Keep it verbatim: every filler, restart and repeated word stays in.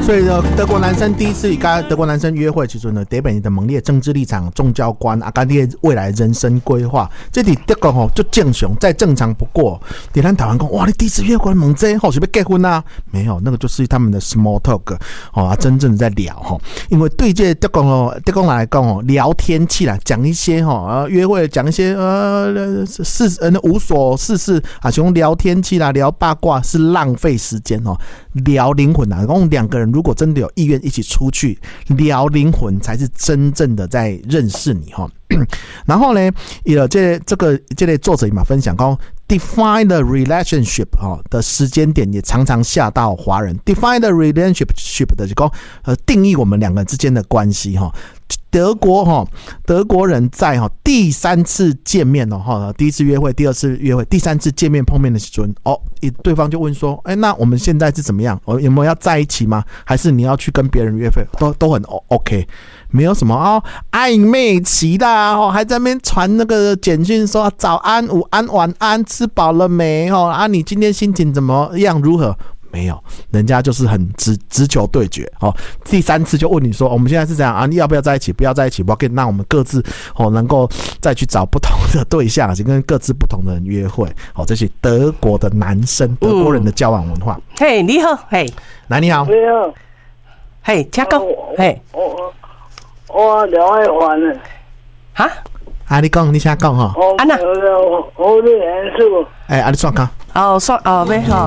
所以呢，德国男生第一次跟德国男生约会，其实呢，得本你的猛烈政治立场、宗教观啊，跟你未来人生规划，这里德国吼就正常，再正常不过。你看台湾讲，哇，你第一次约会猛这吼是不是结婚啊？没有，那个就是他们的 small talk 哦、啊，真正的在聊哈。因为对这德国哦，德国来讲哦，聊天气啦，讲一些哈、呃，约会讲一些呃事呃无所事事啊，从聊天气啦，聊八卦是浪费时间哦，聊灵魂啊，然后两个人如果真的有意愿一起出去聊灵魂，才是真正的在认识你哈。然后呢，有这这个这类作者嘛分享讲 ，define the relationship 哈的时间点也常常吓到华人。define the relationship 的就讲呃定义我们两个人之间的关系哈。德国哈，德国人在哈第三次见面哦哈，第一次约会、第二次约会、第三次见面碰面的时候，哦，对方就问说，哎，那我们现在是怎么样？我有没有要在一起吗？还是你要去跟别人约会？都都很 OK， 没有什么哦暧昧期啦，哦，还在那边传那个简讯说早安、午安、晚安，吃饱了没？哦啊，你今天心情怎么样？如何？没有，人家就是很直直球对决哦。第三次就问你说，哦、我们现在是这样啊，你要不要在一起？不要在一起，不要跟，那我们各自哦能够再去找不同的对象，跟各自不同的人约会。哦，这是德国的男生，德国人的交往文化。 嘿、嗯， hey, 你好，嘿、hey ， 来你好， 你好， 嘿，请讲，嘿， 我我聊爱玩了， 哈？ 啊，你讲，你先讲哈。 啊那，我我的元素。 哎，啊，你算讲。 哦，算哦，没好。